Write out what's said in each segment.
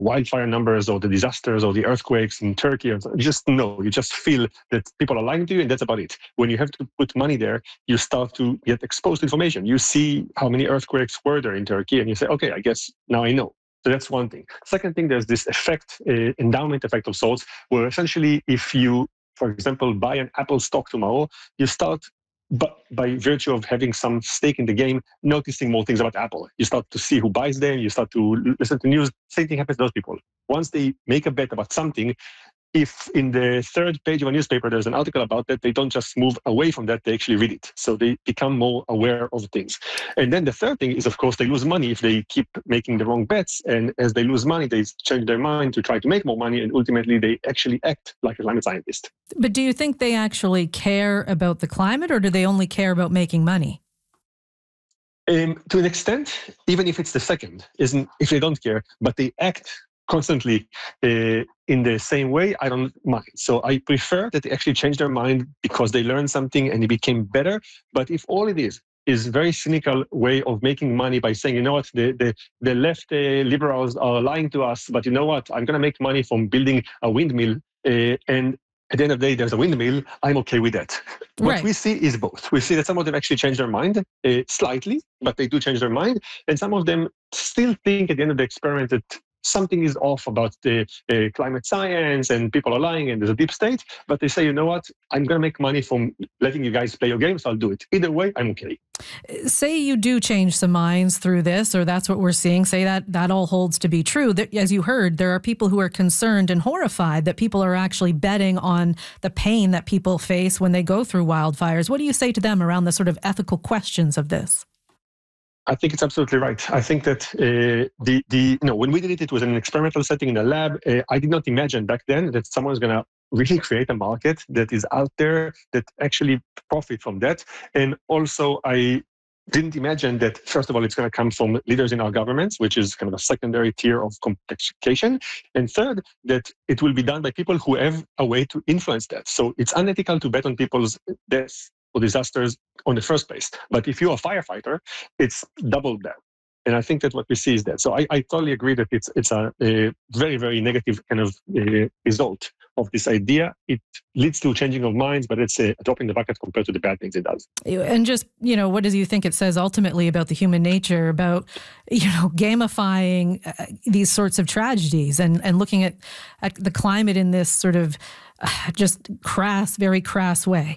wildfire numbers or the disasters or the earthquakes in Turkey. You just know, you just feel that people are lying to you, and that's about it. When you have to put money there, you start to get exposed to information. You see how many earthquakes were there in Turkey, and you say, okay, I guess now I know. So that's one thing. Second thing, there's this effect, endowment effect of sorts, where essentially if you, for example, buy an Apple stock tomorrow, you start, but by virtue of having some stake in the game, noticing more things about Apple. You start to see who buys them, you start to listen to news. Same thing happens to those people. Once they make a bet about something, if in the third page of a newspaper there's an article about that, they don't just move away from that, they actually read it. So they become more aware of things. And then the third thing is, of course, they lose money if they keep making the wrong bets. And as they lose money, they change their mind to try to make more money. And ultimately, they actually act like a climate scientist. But do you think they actually care about the climate, or do they only care about making money? To an extent, even if it's the second, if they don't care, but they act constantly in the same way, I don't mind. So I prefer that they actually change their mind because they learned something and it became better. But if all it is a very cynical way of making money by saying, you know what, the left liberals are lying to us, but you know what, I'm going to make money from building a windmill, and at the end of the day, there's a windmill, I'm okay with that. Right. What we see is both. We see that some of them actually change their mind slightly, but they do change their mind. And some of them still think at the end of the experiment that something is off about the climate science and people are lying and there's a deep state, but they say, you know what, I'm going to make money from letting you guys play your games, so I'll do it. Either way, I'm okay. Say you do change some minds through this, or that's what we're seeing, say that all holds to be true. That, as you heard, there are people who are concerned and horrified that people are actually betting on the pain that people face when they go through wildfires. What do you say to them around the sort of ethical questions of this? I think it's absolutely right. I think that when we did it, it was in an experimental setting in a lab. I did not imagine back then that someone is going to really create a market that is out there that actually profit from that. And also, I didn't imagine that, first of all, it's going to come from leaders in our governments, which is kind of a secondary tier of complexification. And third, that it will be done by people who have a way to influence that. So it's unethical to bet on people's deaths or disasters on the first place. But if you're a firefighter, it's double that. And I think that what we see is that. So I totally agree that it's a very, very negative kind of result of this idea. It leads to changing of minds, but it's a drop in the bucket compared to the bad things it does. And just, what do you think it says ultimately about the human nature, about, gamifying these sorts of tragedies and looking at the climate in this sort of just very crass way?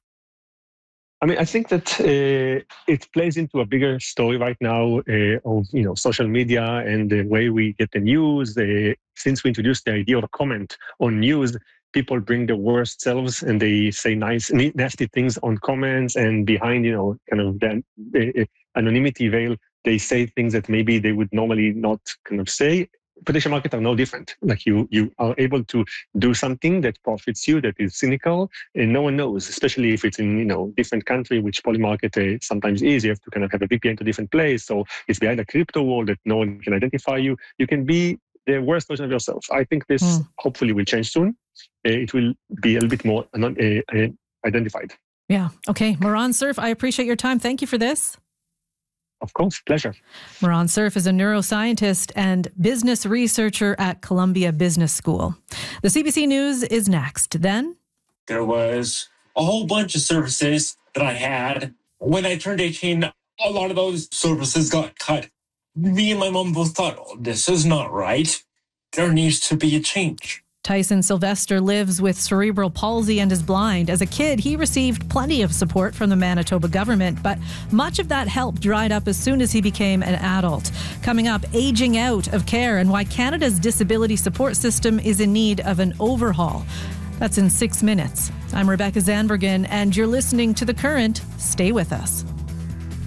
I mean, I think that it plays into a bigger story right now of social media and the way we get the news. Since we introduced the idea of a comment on news, people bring their worst selves and they say nasty things on comments, and behind kind of the anonymity veil, they say things that maybe they would normally not kind of say. Prediction markets are no different. Like you are able to do something that profits you, that is cynical, and no one knows, especially if it's in different country, which Polymarket sometimes is. You have to kind of have a VPN to different place, so it's behind a crypto wall that no one can identify you. You can be the worst version of yourself. I think this hopefully will change soon. It will be a little bit more identified. Yeah. Okay. Moran Cerf, I appreciate your time. Thank you for this. Of course, pleasure. Moran Cerf is a neuroscientist and business researcher at Columbia Business School. The CBC News is next. Then there was a whole bunch of services that I had. When I turned 18, a lot of those services got cut. Me and my mom both thought, this is not right. There needs to be a change. Tyson Sylvester lives with cerebral palsy and is blind. As a kid, he received plenty of support from the Manitoba government, but much of that help dried up as soon as he became an adult. Coming up, aging out of care and why Canada's disability support system is in need of an overhaul. That's in 6 minutes. I'm Rebecca Zandbergen, and you're listening to The Current. Stay with us.